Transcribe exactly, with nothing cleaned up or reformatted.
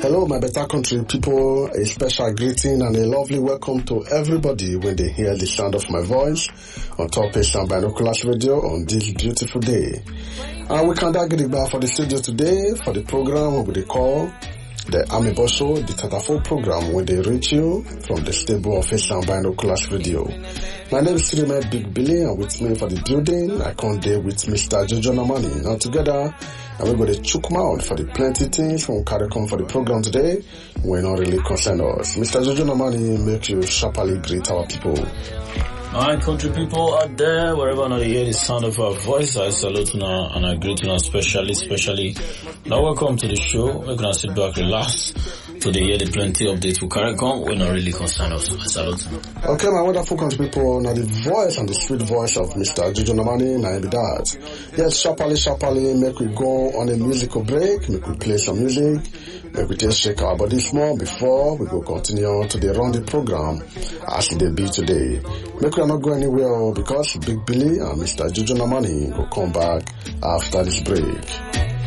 Hello, my better country people. A special greeting and a lovely welcome to everybody when they hear the sound of my voice on Top Asian Binoculars Radio on this beautiful day. And we can get back for the studio today for the program we call the Amibosho, the Tatafo program, where they reach you from the stable of Asian Binoculars Radio. My name is Sirime Big Billy, and with me for the building, I come there with Mister Jojo Namani. Now together, and we're going to chook mouth for the plenty things from CARICOM for the program today. We're not really concerned us. Mister Jojo Namani, make you sharply greet our people. My country people out there, wherever you hear the sound of our voice, I salute you now and I greet you now specially, specially. Now welcome to the show. We're going to sit back, relax. So they hear the plenty updates for CARICOM. We're not really concerned us. I salute you. Okay, my wonderful country people, now the voice and the sweet voice of Mister Jojo Namani, now be that. Yes, sharply, sharply, make we go on a musical break, make we play some music. Make we just shake our body small before we go continue to the run the program as they be today. Make we not go anywhere because Big Billy and Mister Jojo Namani will come back after this break.